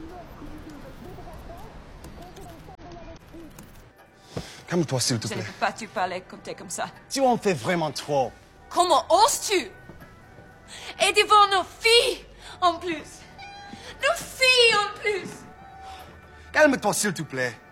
Calme-toi, s'il te Je ne plaît. peux pas te parler comme t'es comme ça. Tu en fais vraiment trop. Comment oses-tu? Et devant nos filles, en plus. Nos filles, en plus. Calme-toi, s'il te plaît.